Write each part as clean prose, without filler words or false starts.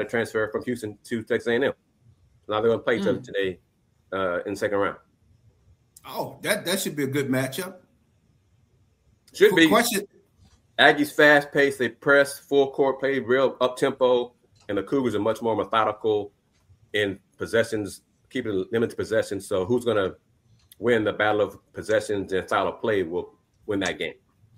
happened to transfer from Houston to Texas A&M. Now they're going to play each other today in the second round. Oh, that should be a good matchup. Should be. Question. Aggies fast paced. They press, full court play, real up tempo, and the Cougars are much more methodical in possessions, keeping limited possessions. So who's going to win the battle of possessions and style of play will win that game.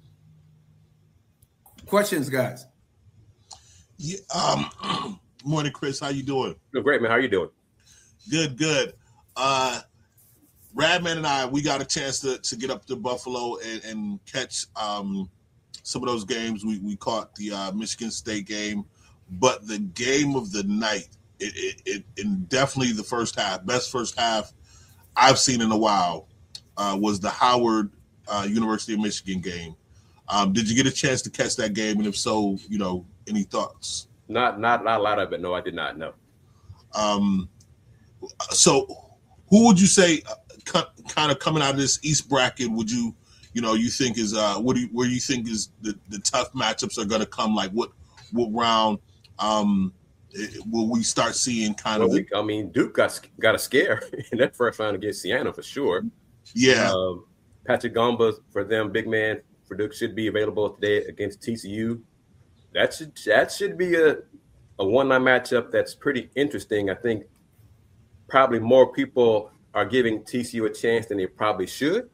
Questions, guys? Yeah, morning, Chris. How you doing? Doing great, man. How you doing? Good. Radman and I, we got a chance to get up to Buffalo and catch some of those games. We caught the Michigan State game, but the game of the night, it definitely the first half, best first half I've seen in a while, was the Howard University of Michigan game. Did you get a chance to catch that game? And if so, any thoughts? Not a lot of it. No, I did not know. So who would you say kind of coming out of this East bracket would you think is where you think is the tough matchups are going to come? Like what round will we start seeing Duke got a scare in that first round against Siena for sure. Yeah. Patrick Gomba for them, big man for Duke, should be available today against TCU. That should be a one-night matchup that's pretty interesting. I think probably more people are giving TCU a chance than they probably should.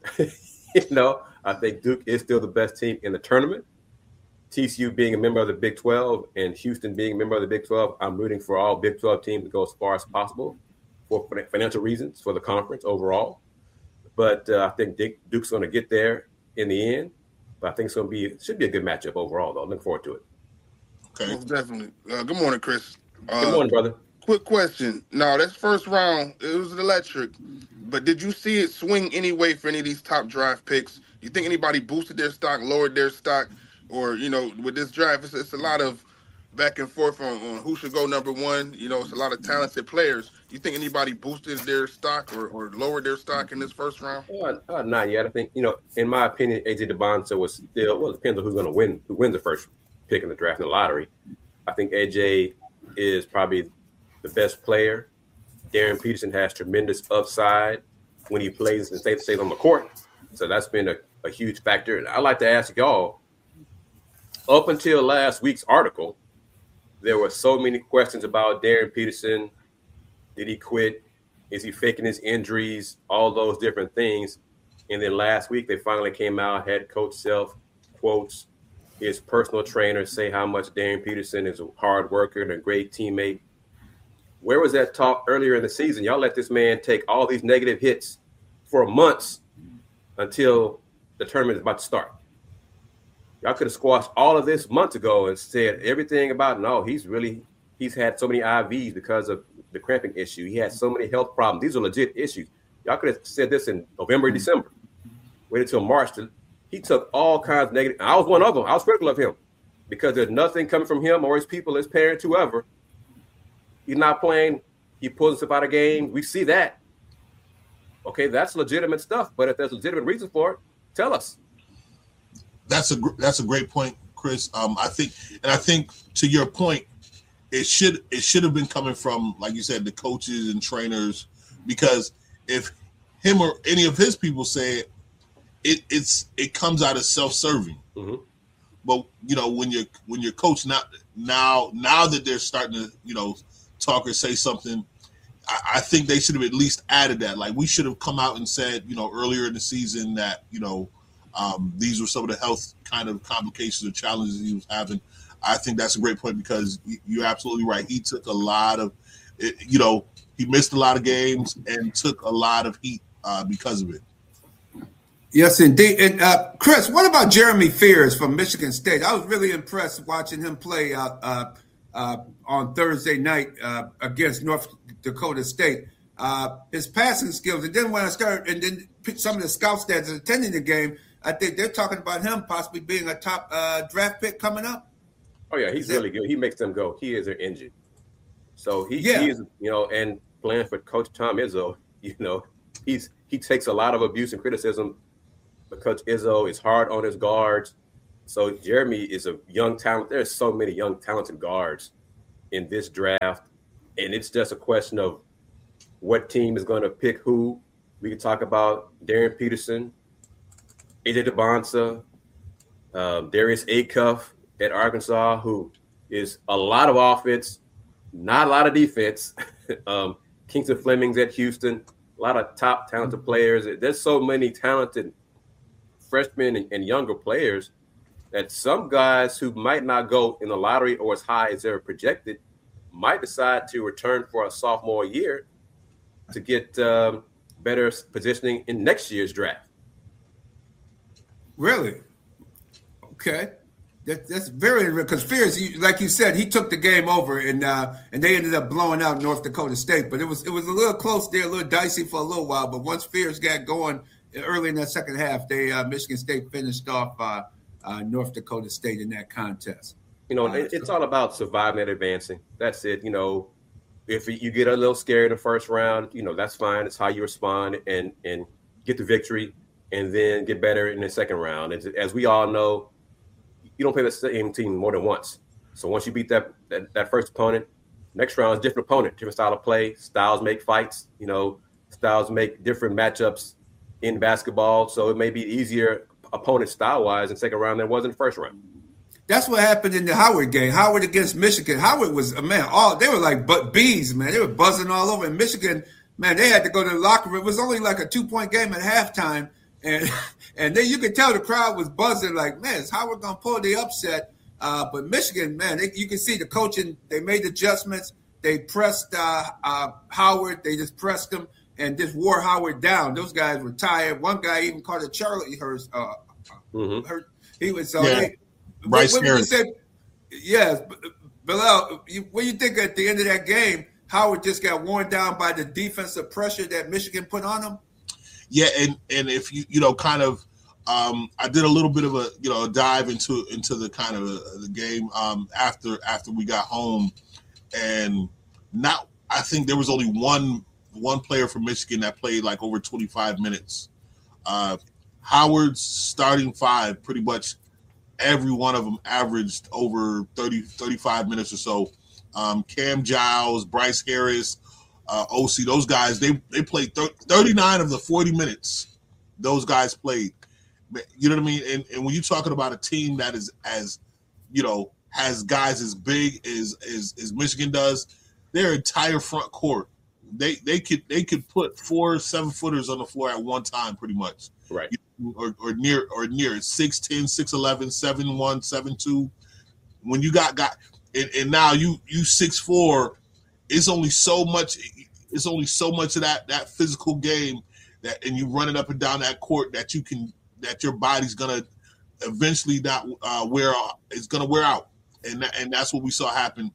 I think Duke is still the best team in the tournament. TCU being a member of the Big 12 and Houston being a member of the Big 12, I'm rooting for all Big 12 teams to go as far as possible for financial reasons for the conference overall. But I think Duke's going to get there in the end. But I think should be a good matchup overall, though. Looking forward to it. Okay, most definitely. Good morning, Chris. Good morning, brother. Quick question. No, that's first round. It was electric. But did you see it swing any way for any of these top draft picks? You think anybody boosted their stock, lowered their stock? Or, with this draft, it's a lot of back and forth on who should go number one. It's a lot of talented players. You think anybody boosted their stock or lowered their stock in this first round? Not yet. I think, in my opinion, A.J. DeBonzo was still, it depends on who's going to win, who wins the first pick in the draft in the lottery. I think A.J. is probably the best player. Darren Peterson has tremendous upside when he plays and stays on the court. So that's been a huge factor. And I'd like to ask y'all, up until last week's article, there were so many questions about Darren Peterson. Did he quit? Is he faking his injuries? All those different things. And then last week, they finally came out, head coach Self quotes his personal trainer say how much Darren Peterson is a hard worker and a great teammate. Where was that talk earlier in the season? Y'all let this man take all these negative hits for months until the tournament is about to start. Y'all could have squashed all of this months ago and said everything about, no, he's had so many IVs because of the cramping issue. He had so many health problems. These are legit issues. Y'all could have said this in November, December. Waited until March. He took all kinds of negative. I was one of them. I was critical of him because there's nothing coming from him or his people, his parents, whoever. He's not playing. He pulls himself out of game. We see that. Okay, that's legitimate stuff. But if there's legitimate reason for it, tell us. That's a great point, Chris. I think to your point, it should have been coming from, like you said, the coaches and trainers, because if him or any of his people say it comes out as self-serving. Mm-hmm. But when your coach now that they're starting to talk or say something, I think they should have at least added that. Like, we should have come out and said earlier in the season that these were some of the health kind of complications or challenges he was having. I think that's a great point, because you're absolutely right. He took a lot of, he missed a lot of games and took a lot of heat because of it. Yes, indeed. And Chris, what about Jeremy Fears from Michigan State? I was really impressed watching him play on Thursday night against North Dakota State. His passing skills, and then when I started, and then some of the scouts that's attending the game, I think they're talking about him possibly being a top draft pick coming up. Oh yeah, he's really good. He makes them go. He is their engine. So he is, and playing for Coach Tom Izzo, he takes a lot of abuse and criticism. But Coach Izzo is hard on his guards. So Jeremy is a young talent. There's so many young talented guards in this draft, and it's just a question of what team is going to pick who. We can talk about Darren Peterson, AJ Dubonsa, Darius Acuff at Arkansas, who is a lot of offense, not a lot of defense. Kingston Fleming's at Houston, a lot of top talented players. There's so many talented freshmen and younger players that some guys who might not go in the lottery or as high as they're projected might decide to return for a sophomore year to get better positioning in next year's draft. Really? Okay. That's very, because Fears, like you said, he took the game over, and they ended up blowing out North Dakota State. But it was a little close there, a little dicey for a little while. But once Fears got going early in that second half, Michigan State finished off North Dakota State in that contest. It's all about surviving and advancing. That's it. If you get a little scared in the first round, that's fine. It's how you respond and get the victory, and then get better in the second round. As we all know, you don't play the same team more than once. So once you beat that first opponent, next round is a different opponent, different style of play. Styles make fights. Styles make different matchups in basketball. So it may be easier opponent style-wise in second round than it was in the first round. That's what happened in the Howard game. Howard against Michigan. Howard was, they were like bees, man. They were buzzing all over. And Michigan, man, they had to go to the locker room. It was only like a 2-point game at halftime. And then you could tell the crowd was buzzing like, man, is Howard going to pull the upset? But Michigan, man, you can see the coaching. They made adjustments. They pressed Howard. They just pressed him and just wore Howard down. Those guys were tired. One guy even caught a Charlie hurt. He was so. Yeah. Bryce Harris. Yes, Bilal, what do you think at the end of that game? Howard just got worn down by the defensive pressure that Michigan put on him. Yeah, and if you kind of, I did a little bit of a dive into the kind of the game after we got home, and I think there was only one player from Michigan that played like over 25 minutes. Howard's starting five, pretty much every one of them averaged over 35 minutes or so. Cam Giles, Bryce Harris, OC, those guys, they played 39 of the 40 minutes. Those guys played. You know what I mean? And when you're talking about a team that is as, has guys as big as Michigan does, their entire front court, they could put 4 7-footers on the floor at one time, pretty much. Right. Or near 6'10", 6'11", 7'1", 7'2". When you got and now you 6'4", it's only so much of that physical game that, and you running up and down that court that your body's gonna eventually not wear out, and that's what we saw happen.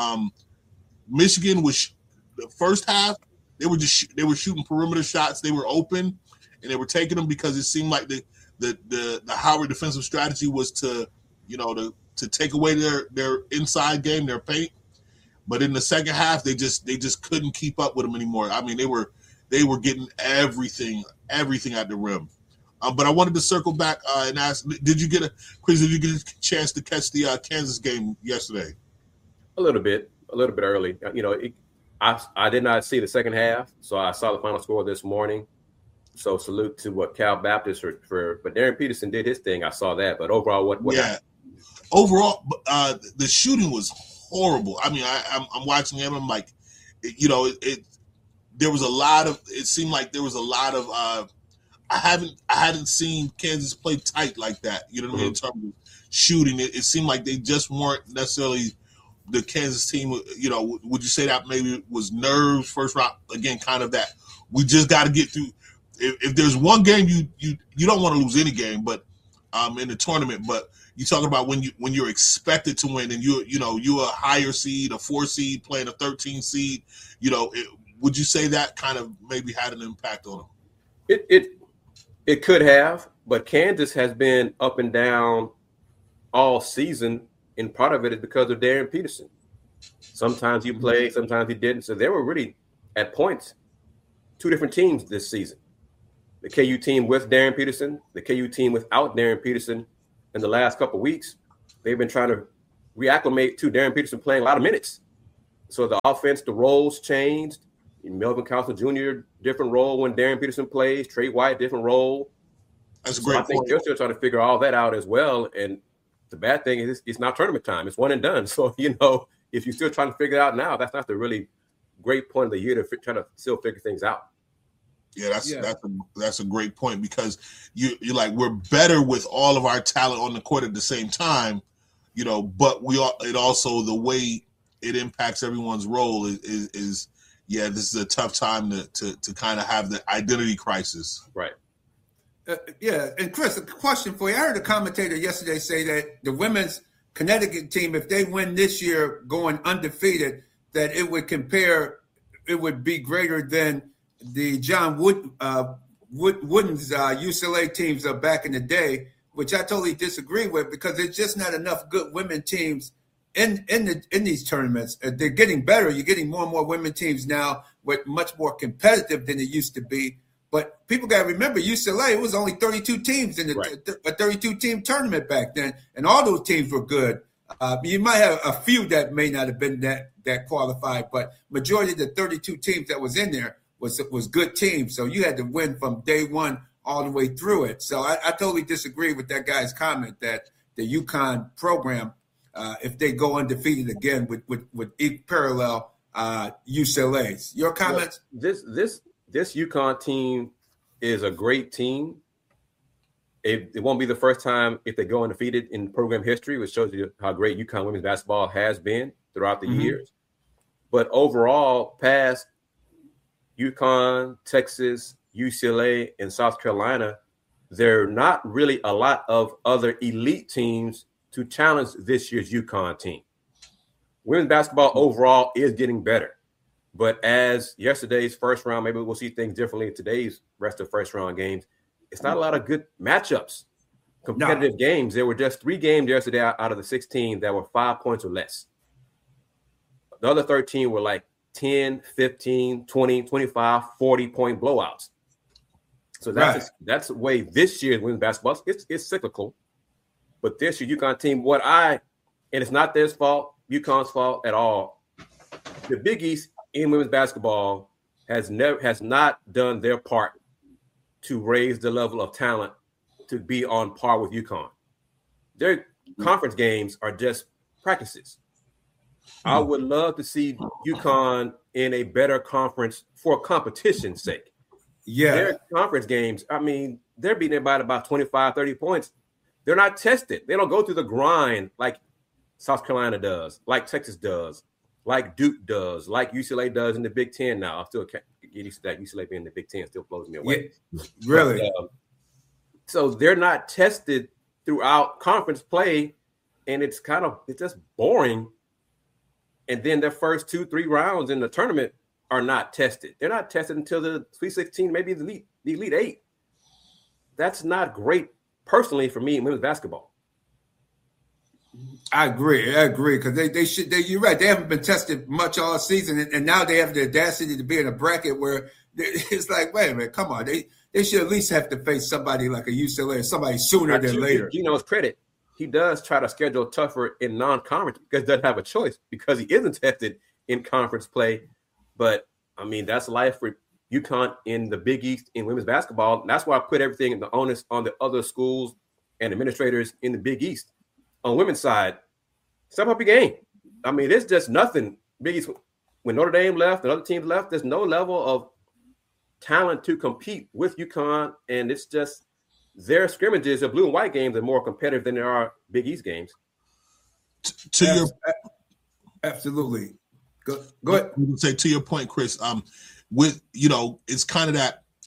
Michigan was the first half, they were shooting perimeter shots. They were open and they were taking them because it seemed like the Howard defensive strategy was to take away their inside game, their paint. But in the second half, they just couldn't keep up with them anymore. I mean, they were getting everything at the rim. But I wanted to circle back and ask: Did you get a chance to catch the Kansas game yesterday? A little bit early. I did not see the second half, so I saw the final score this morning. So salute to what Cal Baptist but Darren Peterson did his thing. I saw that, but overall, what happened? Overall, the shooting was horrible. I mean, I'm watching him. I'm like, there was a lot of. It seemed like there was a lot of. I hadn't seen Kansas play tight like that. You know what I mean? In terms of shooting, it seemed like they just weren't necessarily the Kansas team. Would you say that maybe it was nerves first round? Again, kind of that. We just got to get through. If there's one game you don't want to lose any game, but in the tournament, but you talking about when you're expected to win and you're a higher seed, a 4 seed playing a 13 seed, would you say that kind of maybe had an impact on them? It could have, but Kansas has been up and down all season, and part of it is because of Darren Peterson. Sometimes he played, sometimes he didn't. So they were really at points 2 different teams this season. The KU team with Darren Peterson, the KU team without Darren Peterson. In the last couple of weeks, they've been trying to reacclimate to Darren Peterson playing a lot of minutes. So the offense, the roles changed. Melvin Council Jr., different role when Darren Peterson plays. Trey White, different role. That's a great I think point. they're still trying to figure all that out as well. And the bad thing is it's not tournament time. It's one and done. So, if you're still trying to figure it out now, that's not the really great point of the year to try to still figure things out. Yeah, that's a great point, because you're like, we're better with all of our talent on the court at the same time, but it also, the way it impacts everyone's role is this is a tough time to kind of have the identity crisis. Right. And Chris, a question for you. I heard a commentator yesterday say that the women's Connecticut team, if they win this year going undefeated, that it would be greater than the John Wooden's UCLA teams of back in the day, which I totally disagree with, because there's just not enough good women teams in these tournaments. They're getting better. You're getting more and more women teams now, with much more competitive than it used to be. But people got to remember, UCLA, it was only 32 teams in a 32-team tournament back then, and all those teams were good. You might have a few that may not have been that qualified, but majority of the 32 teams that was in there was good teams. So you had to win from day one all the way through it. So I totally disagree with that guy's comment that the UConn program, if they go undefeated again, would parallel UCLA's. Your comments? Well, this UConn team is a great team. It won't be the first time if they go undefeated in program history, which shows you how great UConn women's basketball has been throughout the years. But overall, past UConn, Texas, UCLA, and South Carolina, there are not really a lot of other elite teams to challenge this year's UConn team. Women's basketball overall is getting better. But as yesterday's first round, maybe we'll see things differently in today's rest of first round games. It's not a lot of good matchups, competitive games. There were just 3 games yesterday out of the 16 that were 5 points or less. The other 13 were like 10, 15, 20, 25, 40-point blowouts. So that's the way this year's women's basketball, it's cyclical. But this year, UConn team, and it's not their fault, UConn's fault at all. The Big East in women's basketball has not done their part to raise the level of talent to be on par with UConn. Their conference games are just practices. I would love to see UConn in a better conference for competition's sake. Yeah. Their conference games, they're beating everybody about 25, 30 points. They're not tested. They don't go through the grind like South Carolina does, like Texas does, like Duke does, like UCLA does in the Big Ten now. I still can't get used to that. UCLA being in the Big Ten still blows me away. Yeah, really? But, so they're not tested throughout conference play, and it's just boring. And then their first 2-3 rounds in the tournament are not tested. They're not tested until the Sweet 16, maybe the Elite 8. That's not great, personally, for me in women's basketball. I agree, because they you're right. They haven't been tested much all season, and now they have the audacity to be in a bracket where it's like, wait a minute, come on, they should at least have to face somebody like a UCLA or somebody sooner than later. Gino's credit, he does try to schedule tougher in non-conference because he doesn't have a choice because he isn't tested in conference play. But that's life for UConn in the Big East in women's basketball. And that's why I put everything in the onus on the other schools and administrators in the Big East. On women's side, step up your game. It's just nothing. Big East, when Notre Dame left and other teams left, there's no level of talent to compete with UConn, and it's just their scrimmages, the blue and white games, are more competitive than there are Big East games. Absolutely. Go ahead. Say to your point, Chris. It's kind of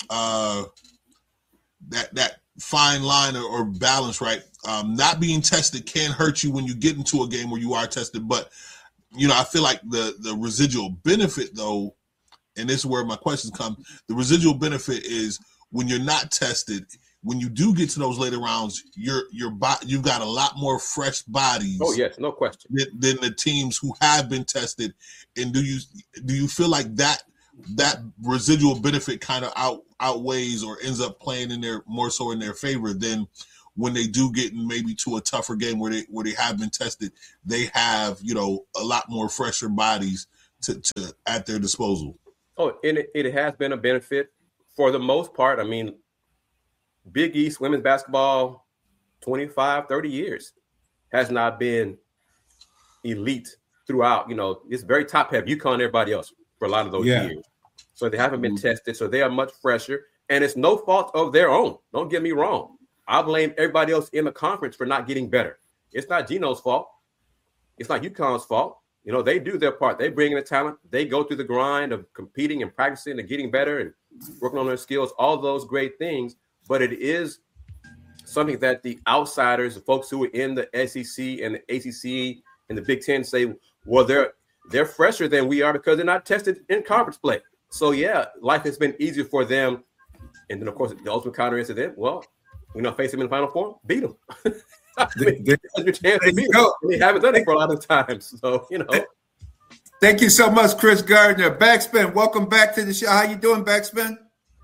that fine line or balance, right? Not being tested can hurt you when you get into a game where you are tested, but I feel like the residual benefit, though, and this is where my questions come. The residual benefit is when you're not tested. When you do get to those later rounds, you've got a lot more fresh bodies. Oh yes, no question. Than the teams who have been tested. And do you feel like that residual benefit kind of outweighs or ends up playing more so in their favor than when they do get maybe to a tougher game where they have been tested? They have a lot more fresher bodies to at their disposal. Oh, and it has been a benefit for the most part. I mean, Big East women's basketball, 25, 30 years, has not been elite throughout. You know, it's very top heavy. UConn and everybody else for a lot of those years. So they haven't been tested. So they are much fresher. And it's no fault of their own. Don't get me wrong. I blame everybody else in the conference for not getting better. It's not Geno's fault. It's not UConn's fault. You know, they do their part. They bring in the talent. They go through the grind of competing and practicing and getting better and working on their skills, all those great things. But it is something that the outsiders, the folks who are in the SEC and the ACC and the Big Ten say, well, they're fresher than we are because they're not tested in conference play. So, yeah, life has been easier for them. And then, of course, the ultimate counter is to them, well, we're not facing them in the Final Four, beat them. I mean, that's your chance to beat them. They haven't done it for a lot of times. So, you know. Thank you so much, Chris Gardner. Backspin, welcome back to the show. How you doing, Backspin?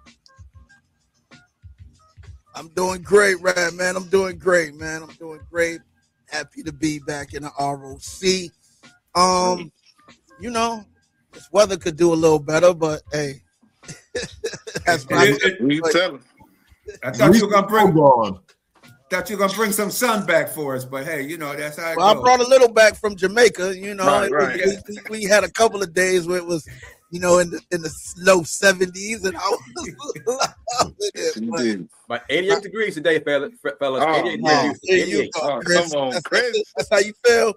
I'm doing great, man. I'm doing great, man. I'm doing great. Happy to be back in the ROC. You know, this weather could do a little better, but hey. That's I thought you were gonna bring some sun back for us, but hey, you know that's how it goes. I brought a little back from Jamaica. You know, right. We had a couple of days where it was, you know, in the low 70s, and I was loving it. But 88 degrees today, fellas. 88 degrees. Here you go, Chris. Come on, Chris. That's how you feel.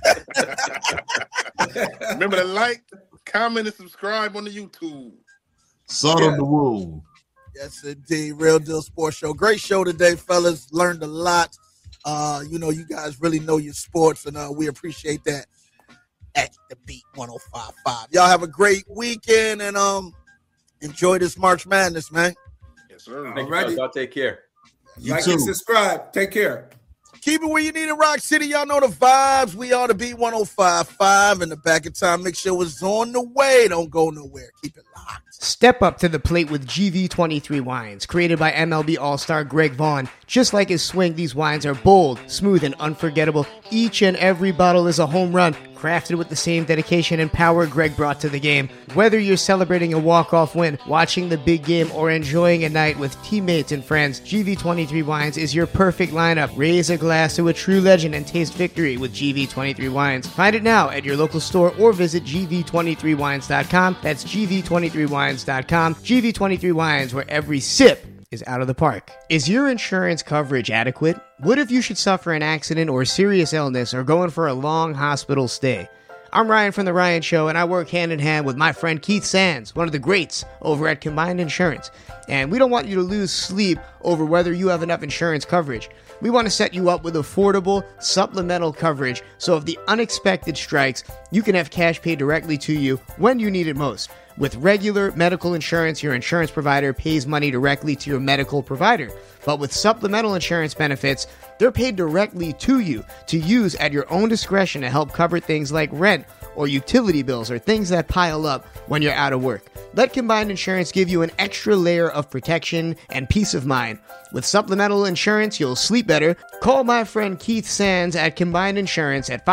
Remember to like, comment, and subscribe on the YouTube. Salt on the wound. Yes, indeed. Real Deal Sports Show. Great show today, fellas. Learned a lot. You know, you guys really know your sports, and we appreciate that at the Beat 105.5. Y'all have a great weekend, and enjoy this March Madness, man. Yes, sir. Thank you, y'all take care. Like and subscribe. Take care. Keep it where you need in Rock City. Y'all know the vibes. We are the Beat 105.5, and the Back of Time Mix Show is on the way. Don't go nowhere. Keep it locked. Step up to the plate with GV23 wines, created by MLB All-Star Greg Vaughn. Just like his swing, these wines are bold, smooth, and unforgettable. Each and every bottle is a home run, crafted with the same dedication and power Greg brought to the game. Whether you're celebrating a walk-off win, watching the big game, or enjoying a night with teammates and friends, GV23 wines is your perfect lineup. Raise a glass to a true legend and taste victory with GV23 wines. Find it now at your local store or visit gv23wines.com. That's gv23wines.com. GV23 Wines, where every sip is out of the park. Is your insurance coverage adequate? What if you should suffer an accident or serious illness or go in for a long hospital stay? I'm Ryan from The Ryan Show, and I work hand in hand with my friend Keith Sands, one of the greats over at Combined Insurance. And we don't want you to lose sleep over whether you have enough insurance coverage. We want to set you up with affordable, supplemental coverage, so if the unexpected strikes, you can have cash paid directly to you when you need it most. With regular medical insurance, your insurance provider pays money directly to your medical provider. But with supplemental insurance benefits, they're paid directly to you to use at your own discretion to help cover things like rent or utility bills or things that pile up when you're out of work. Let Combined Insurance give you an extra layer of protection and peace of mind. With supplemental insurance, you'll sleep better. Call my friend Keith Sands at Combined Insurance at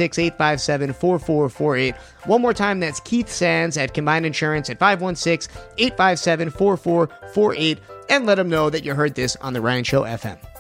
516-857-4448. One more time, that's Keith Sands at Combined Insurance at 516-857-4448. And let them know that you heard this on The Ryan Show FM.